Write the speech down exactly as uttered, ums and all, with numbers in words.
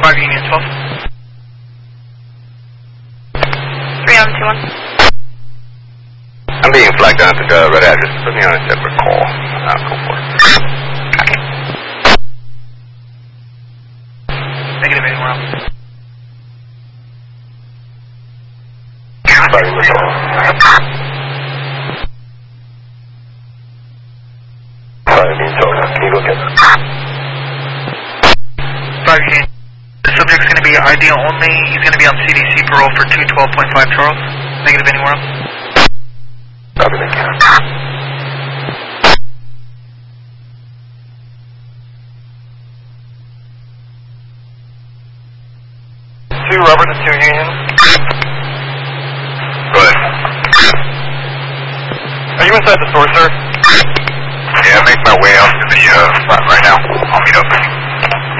five Union twelve. three on two one. I'm being flagged down at the uh, red address. Put me on a separate call. I'll go for it. Copy. Negative anywhere else. Sorry, we're going. Sorry, being told. Can you go get that? five Union. The subject's going to be I D only. He's going to be on C D C parole for two twelve point five Charles. Negative anywhere else. Copy, thank you. Two Robert to two Union. Go ahead. Are you inside the store, sir? Yeah, make my way out to the uh, front right now. I'll meet up with you.